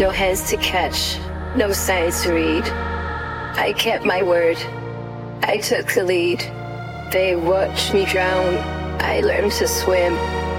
No hands to catch, no signs to read. I kept my word. I took the lead. They watched me drown. I learned to swim.